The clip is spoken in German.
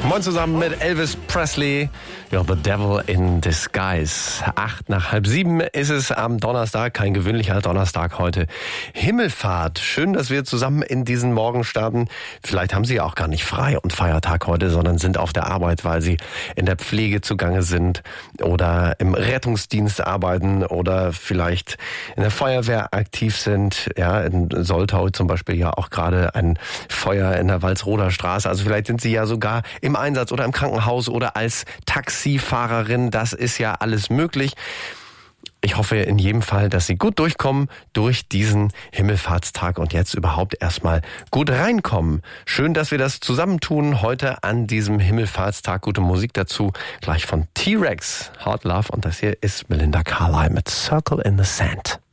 Moin zusammen mit Elvis Presley. You're the devil in disguise. 6:08 ist es am Donnerstag, kein gewöhnlicher Donnerstag heute. Himmelfahrt. Schön, dass wir zusammen in diesen Morgen starten. Vielleicht haben Sie ja auch gar nicht frei und Feiertag heute, sondern sind auf der Arbeit, weil Sie in der Pflege zugange sind oder im Rettungsdienst arbeiten oder vielleicht in der Feuerwehr aktiv sind. Ja, in Soltau zum Beispiel ja auch gerade ein Feuer in der Walsroder Straße. Also vielleicht sind Sie ja sogar im Einsatz oder im Krankenhaus oder als Taxifahrerin. Das ist ja alles möglich. Ich hoffe in jedem Fall, dass Sie gut durchkommen durch diesen Himmelfahrtstag und jetzt überhaupt erstmal gut reinkommen. Schön, dass wir das zusammentun heute an diesem Himmelfahrtstag. Gute Musik dazu, gleich von T-Rex, Hard Love, und das hier ist Belinda Carlisle mit Circle in the Sand.